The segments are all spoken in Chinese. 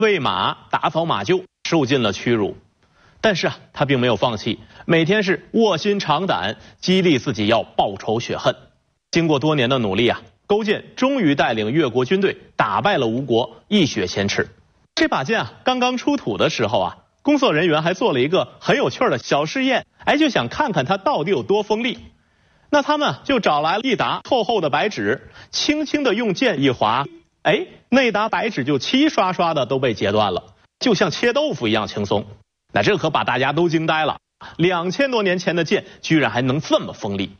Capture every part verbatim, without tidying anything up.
喂马、打扫马厩，受尽了屈辱。但是啊，他并没有放弃，每天是卧薪尝胆，激励自己要报仇雪恨。经过多年的努力啊，勾践终于带领越国军队打败了吴国，一雪前耻。这把剑啊，刚刚出土的时候啊，工作人员还做了一个很有趣的小试验，哎，就想看看它到底有多锋利。那他们就找来了一沓厚厚的白纸，轻轻的用剑一划，哎，那沓白纸就齐刷刷的都被截断了，就像切豆腐一样轻松。那这可把大家都惊呆了，两千多年前的剑居然还能这么锋利。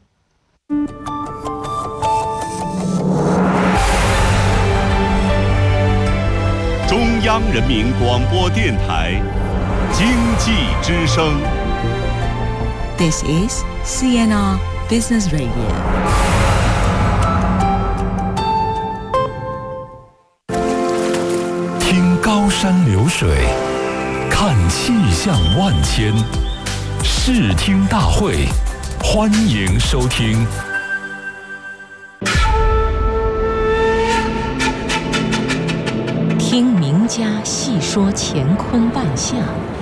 中央人民广播电台经济之声。 This is C N R Business Radio。 听高山流水，看气象万千，视听大会，欢迎收听。 听名家细说乾坤万象，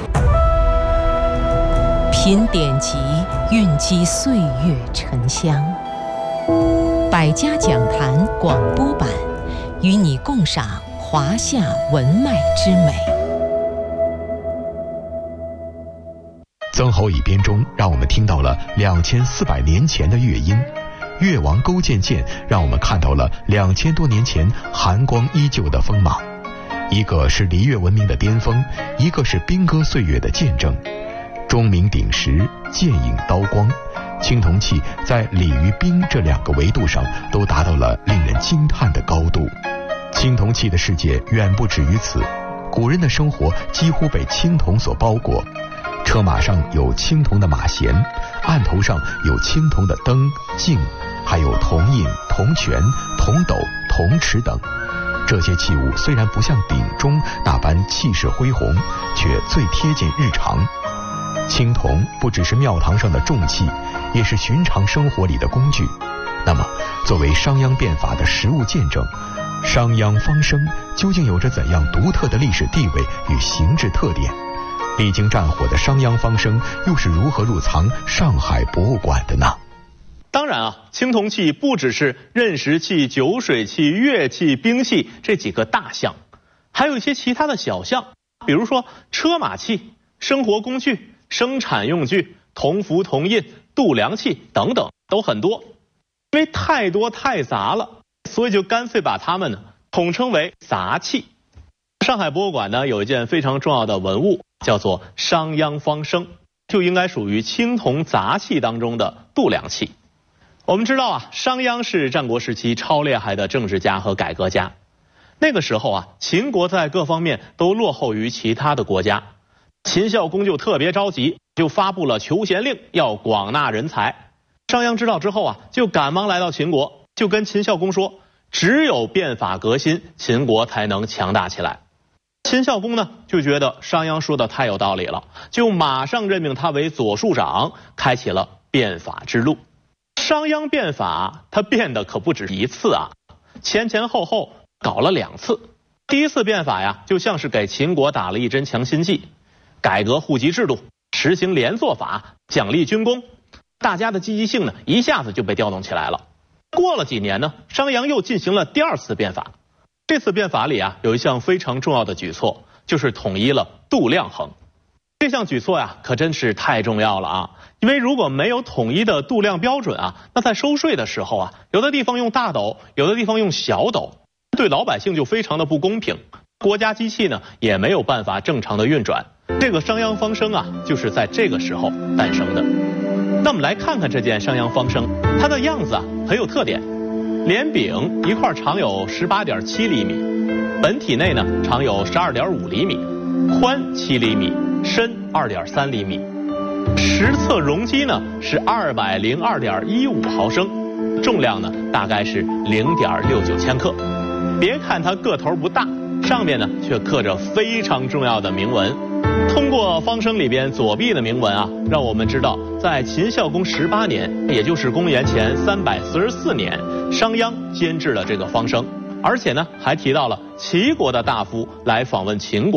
品典籍，蕴积岁月沉香。百家讲坛广播版，与你共赏华夏文脉之美。 曾侯乙编中让我们听到了两千四百年前的乐音，越王勾践剑让我们看到了两千多年前寒光依旧的锋芒。一个是礼乐文明的巅峰，一个是兵戈岁月的见证。钟鸣鼎食，剑影刀光，青铜器在礼与兵这两个维度上都达到了令人惊叹的高度。青铜器的世界远不止于此，古人的生活几乎被青铜所包裹。车马上有青铜的马衔，案头上有青铜的灯、镜，还有铜印、铜权、铜斗、铜尺等。这些器物虽然不像鼎中那般气势恢宏，却最贴近日常。青铜不只是庙堂上的重器，也是寻常生活里的工具。那么，作为商鞅变法的实物见证，商鞅方生究竟有着怎样独特的历史地位与形制特点？历经战火的商鞅方生又是如何入藏上海博物馆的呢？ 当然啊，青铜器不只是砧石器、酒水器、乐器、兵器这几个大项，还有一些其他的小项，比如说车马器、生活工具、生产用具、铜符、铜印、度量器等等，都很多。因为太多太杂了，所以就干脆把它们呢统称为杂器。上海博物馆呢有一件非常重要的文物，叫做商鞅方生，就应该属于青铜杂器当中的度量器。我们知道啊，商鞅是战国时期超厉害的政治家和改革家。那个时候啊，秦国在各方面都落后于其他的国家。秦孝公就特别着急，就发布了求贤令，要广纳人才。商鞅知道之后啊，就赶忙来到秦国，就跟秦孝公说，只有变法革新，秦国才能强大起来。秦孝公呢，就觉得商鞅说的太有道理了，就马上任命他为左庶长，开启了变法之路。商鞅变法，他变的可不止一次啊，前前后后搞了两次。第一次变法呀，就像是给秦国打了一针强心剂，改革户籍制度，实行连坐法，奖励军功，大家的积极性呢，一下子就被调动起来了。过了几年呢，商鞅又进行了第二次变法。这次变法里啊，有一项非常重要的举措，就是统一了度量衡。这项举措呀，可真是太重要了啊！因为如果没有统一的度量标准啊，那在收税的时候啊，有的地方用大斗，有的地方用小斗，对老百姓就非常的不公平，国家机器呢也没有办法正常的运转。这个商鞅方生啊，就是在这个时候诞生的。那我们来看看这件商鞅方生，它的样子啊很有特点，连柄一块长有 十八点七厘米，本体内呢长有 十二点五厘米，宽七厘米，深 二点三厘米，实测容积呢是 二百零二点一五毫升，重量呢大概是 零点六九千克。别看它个头不大，上面呢却刻着非常重要的铭文。通过方生里边左臂的铭文啊，让我们知道在秦孝公十八年，也就是公元前三百四十四年，商鞅监制了这个方生，而且呢还提到了齐国的大夫来访问秦国。